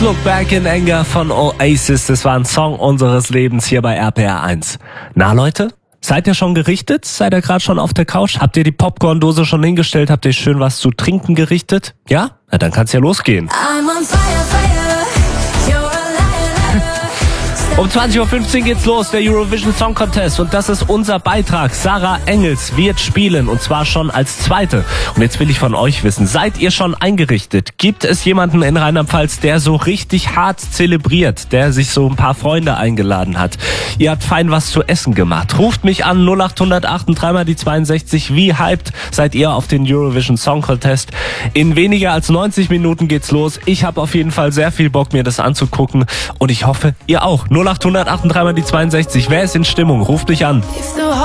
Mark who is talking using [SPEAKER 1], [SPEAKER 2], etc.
[SPEAKER 1] Look Back in Anger von Oasis, das war ein Song unseres Lebens hier bei RPR 1. Na Leute, seid ihr schon gerichtet? Seid ihr gerade schon auf der Couch? Habt ihr die Popcorn-Dose schon hingestellt? Habt ihr schön was zu trinken gerichtet? Ja? Na, dann kann's ja losgehen.
[SPEAKER 2] I'm on fire, fire. You're a liar, liar.
[SPEAKER 1] Um 20.15 Uhr geht's los, der Eurovision Song Contest. Und das ist unser Beitrag. Sarah Engels wird spielen, und zwar schon als Zweite. Und jetzt will ich von euch wissen, seid ihr schon eingerichtet? Gibt es jemanden in Rheinland-Pfalz, der so richtig hart zelebriert, der sich so ein paar Freunde eingeladen hat? Ihr habt fein was zu essen gemacht. Ruft mich an, 0808 3 die 62. Wie hyped seid ihr auf den Eurovision Song Contest? In weniger als 90 Minuten geht's los. Ich habe auf jeden Fall sehr viel Bock, mir das anzugucken. Und ich hoffe, ihr auch. 0800 3 die 62. Wer ist in Stimmung? Ruft mich an.